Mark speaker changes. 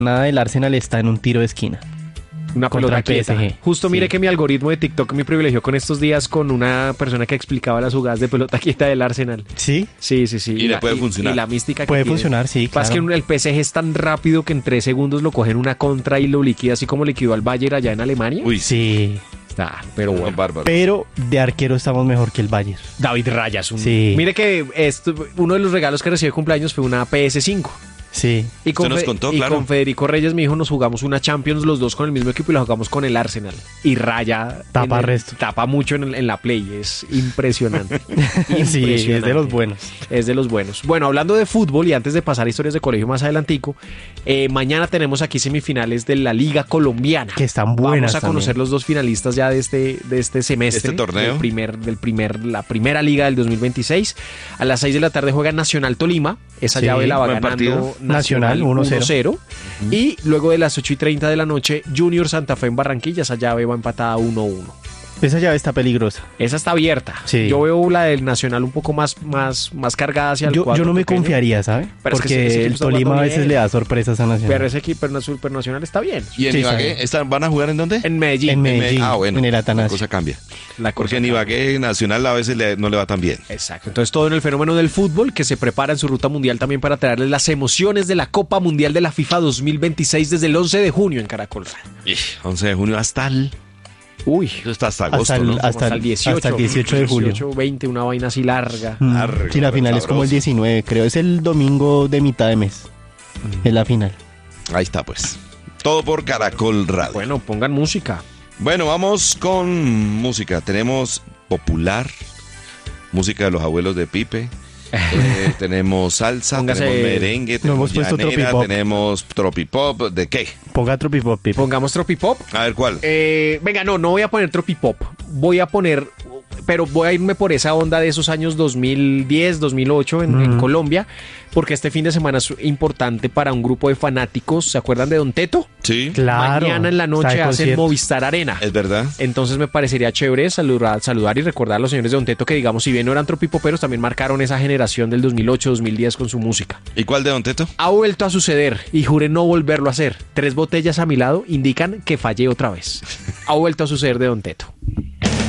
Speaker 1: Nada del Arsenal está en un tiro de esquina.
Speaker 2: Una
Speaker 1: Contra
Speaker 2: pelota
Speaker 1: el
Speaker 2: quieta.
Speaker 1: PSG.
Speaker 2: Justo mire
Speaker 1: Sí.
Speaker 2: que mi algoritmo de TikTok me privilegió con estos días con una persona que explicaba las jugadas de pelota quieta del Arsenal.
Speaker 1: ¿Sí?
Speaker 2: Sí.
Speaker 3: Y le puede funcionar.
Speaker 2: Y la mística que
Speaker 1: Puede
Speaker 2: tiene.
Speaker 1: funcionar, sí,
Speaker 2: Pasa
Speaker 1: claro.
Speaker 2: que el PSG es tan rápido que en 3 segundos lo cogen una contra y lo liquida, así como liquidó al Bayern allá en Alemania.
Speaker 3: Uy,
Speaker 1: Sí.
Speaker 2: Está, pero bueno.
Speaker 3: bárbaro.
Speaker 1: Pero de arquero estamos mejor que el Bayern.
Speaker 2: David Raya es un...
Speaker 1: Sí.
Speaker 2: Mire que uno de los regalos que recibí de cumpleaños fue una PS5.
Speaker 1: Sí.
Speaker 2: Y con,
Speaker 3: Usted nos contó,
Speaker 2: y
Speaker 3: claro.
Speaker 2: con Federico Reyes, mi hijo, nos jugamos una Champions los dos con el mismo equipo y la jugamos con el Arsenal. Y Raya
Speaker 1: Tapa resto.
Speaker 2: tapa mucho en la Play. Es impresionante.
Speaker 1: Sí, es de los buenos.
Speaker 2: Es de los buenos. Bueno, hablando de fútbol y antes de pasar a historias de colegio más adelantico, mañana tenemos aquí semifinales de la Liga Colombiana.
Speaker 1: Que están buenas
Speaker 2: Vamos a conocer
Speaker 1: también.
Speaker 2: los dos finalistas ya de este semestre.
Speaker 3: Este torneo.
Speaker 2: La primera liga del 2026. A las 6 de la tarde juega Nacional Tolima. Esa
Speaker 1: Sí,
Speaker 2: llave la va
Speaker 3: buen
Speaker 2: ganando
Speaker 3: partido.
Speaker 2: Nacional 1-0. Y luego de las 8:30 de la noche, Junior Santa Fe en Barranquilla. Esa llave va empatada 1-1.
Speaker 1: Esa llave está peligrosa.
Speaker 2: Esa está abierta.
Speaker 1: Sí.
Speaker 2: Yo veo la del Nacional un poco más cargada hacia el
Speaker 1: Yo
Speaker 2: cuadro
Speaker 1: no me
Speaker 2: pequeño.
Speaker 1: confiaría, ¿sabe?
Speaker 2: Pero es que
Speaker 1: Porque
Speaker 2: ese equipo
Speaker 1: el
Speaker 2: está
Speaker 1: Tolima a
Speaker 2: jugando
Speaker 1: veces
Speaker 2: bien.
Speaker 1: le da sorpresas a Nacional.
Speaker 2: Pero ese equipo Super Nacional está bien.
Speaker 3: ¿Y en
Speaker 1: Sí,
Speaker 3: Ibagué van a jugar en dónde?
Speaker 2: En Medellín.
Speaker 1: En Medellín,
Speaker 3: Ah, bueno.
Speaker 1: en el
Speaker 3: La
Speaker 1: Atanasio.
Speaker 3: cosa cambia.
Speaker 2: La cosa
Speaker 3: Porque en
Speaker 2: cambia.
Speaker 3: Ibagué Nacional a veces no le va tan bien.
Speaker 2: Exacto. Entonces todo en el fenómeno del fútbol que se prepara en su ruta mundial también para traerles las emociones de la Copa Mundial de la FIFA 2026 desde el 11 de junio en Caracol.
Speaker 3: 11 de junio hasta el...
Speaker 2: Uy,
Speaker 3: Eso está hasta agosto,
Speaker 1: el-
Speaker 3: ¿no?
Speaker 1: hasta
Speaker 2: hasta el 18.
Speaker 1: hasta el 18 de julio.
Speaker 2: 18, 20, una vaina así larga.
Speaker 3: Arre,
Speaker 1: Sí, la final es como el
Speaker 3: sabroso.
Speaker 1: 19, creo. Es el domingo de mitad de mes. Es la final.
Speaker 3: Ahí está, pues. Todo por Caracol Radio.
Speaker 2: Bueno, pongan música.
Speaker 3: Bueno, vamos con música. Tenemos popular, música de los abuelos de Pipe. Tenemos salsa,
Speaker 2: Póngase-
Speaker 3: tenemos merengue,
Speaker 1: No
Speaker 3: tenemos
Speaker 1: hemos puesto
Speaker 3: llanera,
Speaker 1: tropipop.
Speaker 3: tenemos tropipop. ¿De qué?
Speaker 1: Ponga Tropipop, Pipe.
Speaker 2: Pongamos Tropipop.
Speaker 3: A ver, ¿cuál?
Speaker 2: Venga, no voy a poner Tropipop. Voy a poner, pero voy a irme por esa onda de esos años 2010, 2008 en Colombia, porque este fin de semana es importante para un grupo de fanáticos. ¿Se acuerdan de Don Teto?
Speaker 3: Sí,
Speaker 1: Claro.
Speaker 2: Mañana en la
Speaker 1: está
Speaker 2: noche
Speaker 1: de
Speaker 2: hacen
Speaker 1: concierto.
Speaker 2: Movistar Arena.
Speaker 3: es verdad.
Speaker 2: Entonces me parecería chévere saludar y recordar a los señores de Don Teto que, digamos, si bien no eran tropipoperos, también marcaron esa generación del 2008-2010 con su música.
Speaker 3: ¿Y cuál de Don Teto?
Speaker 2: Ha vuelto a suceder y juré no volverlo a hacer. 3 botellas a mi lado indican que fallé otra vez. Ha vuelto a suceder de Don Teto.